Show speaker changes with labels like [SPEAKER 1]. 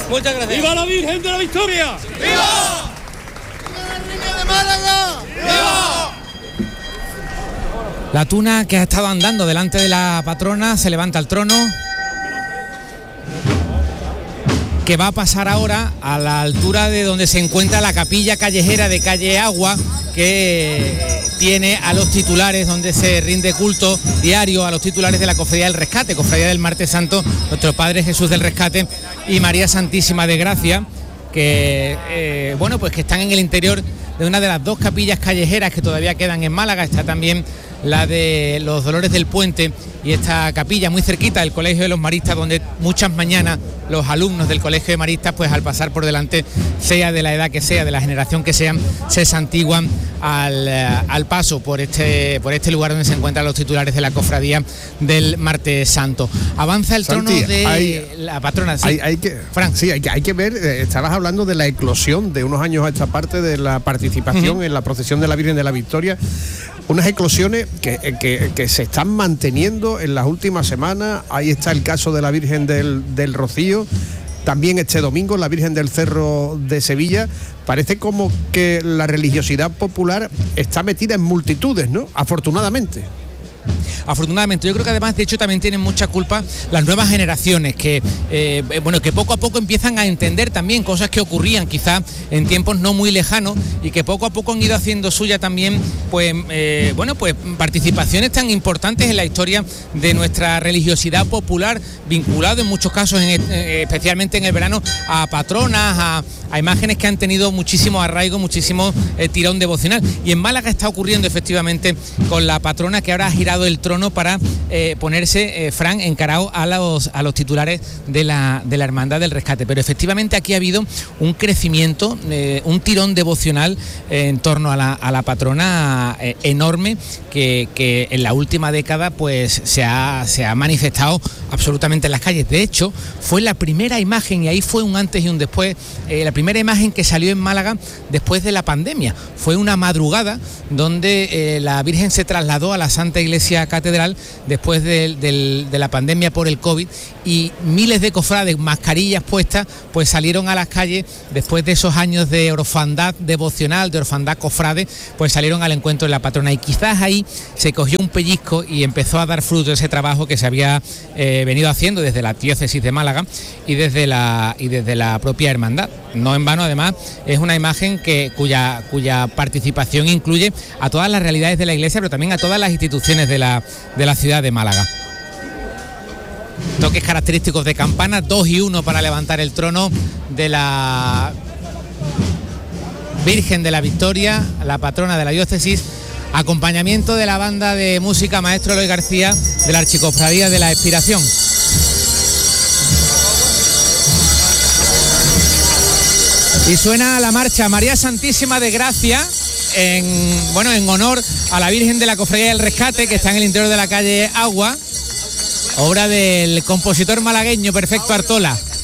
[SPEAKER 1] Muchas gracias.
[SPEAKER 2] ¡Viva la Virgen de la Victoria!
[SPEAKER 3] ¡Viva! ¡Viva de Málaga! ¡Viva!
[SPEAKER 4] La tuna que ha estado andando delante de la patrona se levanta al trono, que va a pasar ahora a la altura de donde se encuentra la capilla callejera de calle Agua, que tiene a los titulares, donde se rinde culto diario a los titulares de la Cofradía del Rescate, Cofradía del Martes Santo, nuestro Padre Jesús del Rescate y María Santísima de Gracia, que pues que están en el interior de una de las dos capillas callejeras que todavía quedan en Málaga. Está también la de los Dolores del Puente y esta capilla muy cerquita del Colegio de los Maristas, donde muchas mañanas los alumnos del Colegio de Maristas, pues al pasar por delante, sea de la edad que sea, de la generación que sean, se santiguan al paso por este lugar donde se encuentran los titulares de la Cofradía del Martes Santo. Avanza el trono de la patrona. Sí.
[SPEAKER 5] Hay que ver, estabas hablando de la eclosión de unos años a esta parte de la participación en la procesión de la Virgen de la Victoria, unas eclosiones que se están manteniendo en las últimas semanas. Ahí está el caso de la Virgen del Rocío, también este domingo la Virgen del Cerro de Sevilla. Parece como que la religiosidad popular está metida en multitudes, ¿no? Afortunadamente,
[SPEAKER 4] yo creo que además, de hecho, también tienen mucha culpa las nuevas generaciones que que poco a poco empiezan a entender también cosas que ocurrían quizá en tiempos no muy lejanos y que poco a poco han ido haciendo suya también participaciones tan importantes en la historia de nuestra religiosidad popular, vinculado en muchos casos, especialmente en el verano, a patronas, a imágenes que han tenido muchísimo arraigo, muchísimo tirón devocional. Y en Málaga está ocurriendo efectivamente con la patrona, que ahora ha girado el trono para ponerse Fran encarado a los titulares de la Hermandad del Rescate. Pero efectivamente aquí ha habido un crecimiento, un tirón devocional en torno a la patrona enorme, que en la última década pues se ha manifestado absolutamente en las calles. De hecho, fue la primera imagen, y ahí fue un antes y un después, la primera imagen que salió en Málaga después de la pandemia. Fue una madrugada donde la Virgen se trasladó a la Santa Iglesia Catedral después de la pandemia por el COVID, y miles de cofrades, mascarillas puestas, pues salieron a las calles después de esos años de orfandad devocional, de orfandad cofrade, pues salieron al encuentro de la patrona, y quizás ahí se cogió un pellizco y empezó a dar fruto ese trabajo que se había venido haciendo desde la diócesis de Málaga y desde la propia hermandad. No en vano, además, es una imagen cuya participación incluye a todas las realidades de la Iglesia, pero también a todas las instituciones de la ciudad de Málaga. Toques característicos de campana, 2 y 1 para levantar el trono de la Virgen de la Victoria, la patrona de la diócesis. Acompañamiento de la banda de música Maestro Eloy García de la Archicofradía de la Expiración. Y suena la marcha María Santísima de Gracia en honor a la Virgen de la Cofradía del Rescate, que está en el interior de la calle Agua, obra del compositor malagueño Perfecto Artola.